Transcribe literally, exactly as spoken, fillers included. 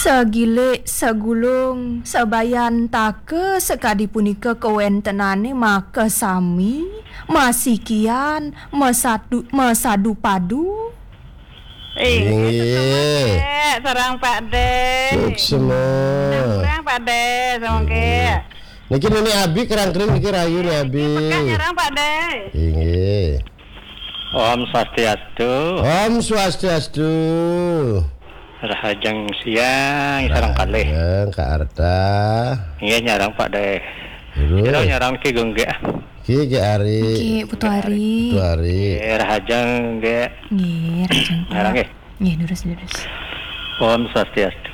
Segile, segulung, sebayan take sekadi punika kewentenane maka sami, masikian, mesadu, mesadu padu. Eh, Inggih. sarang Pak De. Suksema. Sarang Pak De, samangke. Niki Nini Abi kerang-kering niki rayu nih Abi. Pekan nyerang Pak De. Inggih. Om Swastiastu, Om Swastiastu. Rahajang siang, sarang kalih. Yang Kak Arda. Iya nyarang Pak De. Terus Kira nyarang ki gengge. Ki Ki Ari. Ki Putu Ari. Putu Ari. Eh rahajang ge Nggih, rajeng. nyarang ge. Nggih, lurus-lurus. Om Swastiastu.